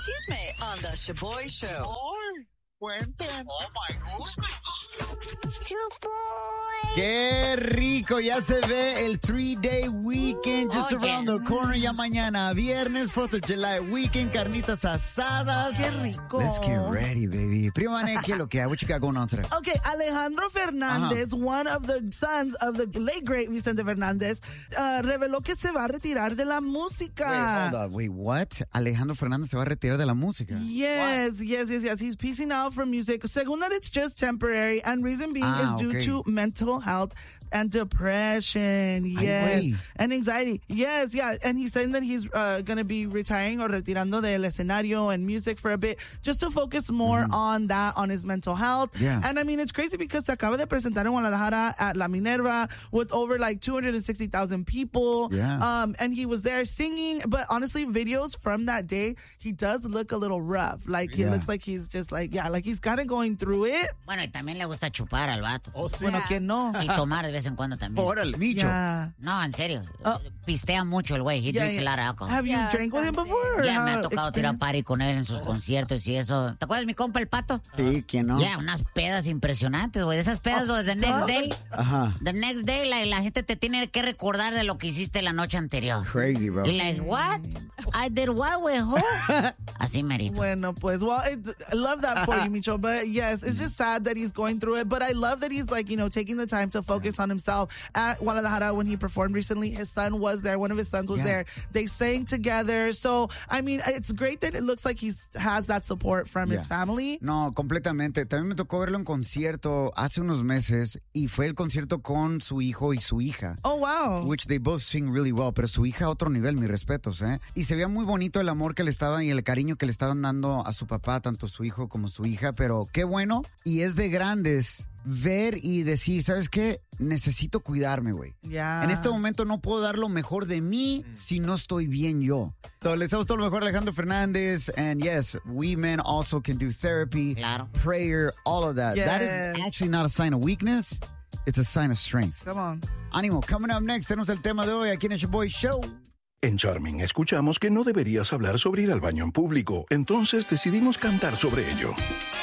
chisme on the Shaboy Show. Ay, cuenten. Oh my God. ¡Qué rico! Ya se ve el 3-day weekend just around the corner. Ya mañana viernes, 4th of July weekend, carnitas asadas. ¡Qué rico! Let's get ready, baby. Prima Mané, ¿qué es lo que hay? What you got going on today? Okay, Alejandro Fernández, one of the sons of the late great Vicente Fernández, reveló que se va a retirar de la música. Wait, hold on. Wait, what? Alejandro Fernández se va a retirar de la música. Yes. He's peacing out from music. Según that, it's just temporary, and reason being is due to mental health and depression. Yes. And anxiety. Yes, yeah. And he's saying that he's going to be retiring or retirando del escenario and music for a bit just to focus more on that, on his mental health. Yeah. And I mean, it's crazy because se acaba de presentar en Guadalajara at La Minerva with over like 260,000 people. Yeah. And he was there singing. But honestly, videos from that day, he does look a little rough. Like, he looks like he's just like, like he's kind of going through it. Bueno, y también le gusta chupar al vato. Oh, sí. Bueno, ¿quién no? Y tomar de vez en cuando también. Órale, Micho. Yeah. No, en serio. Pistea mucho el güey. He drinks a lot of alcohol. Have you drank with him before? Ya me ha tocado tirar party con él en sus conciertos y eso. ¿Te acuerdas de mi compa el Pato? Sí, ¿quién no? Ya, unas pedas impresionantes, güey. Esas pedas de the next day. Ajá. The next day, la gente te tiene que recordar de lo que hiciste la noche anterior. Crazy, bro. Y like, what? I did what, güey? Así merito. Bueno, pues, well, I love that for you, Micho. But yes, it's just sad that he's going through it. But I love that he's like, taking the time to focus on himself. At Guadalajara, when he performed recently, his son was there. One of his sons was there. They sang together. So, I mean, it's great that it looks like he has that support from his family. No, completamente. También me tocó verlo en concierto hace unos meses y fue el concierto con su hijo y su hija. Oh, wow. Which they both sing really well, pero su hija a otro nivel, mis respetos, ¿eh? Y se veía muy bonito el amor que le estaban y el cariño que le estaban dando a su papá, tanto su hijo como su hija, pero qué bueno. Y es de grandes ver y decir, ¿sabes qué? Necesito cuidarme, güey. Yeah. En este momento no puedo dar lo mejor de mí si no estoy bien yo. So, les damos todo lo mejor a Alejandro Fernández. And yes, we men also can do therapy, prayer, all of that. Yes. That is actually not a sign of weakness. It's a sign of strength. Come on. Ánimo, coming up next, tenemos el tema de hoy aquí en el Shaboy Show. En Charming escuchamos que no deberías hablar sobre ir al baño en público, entonces decidimos cantar sobre ello.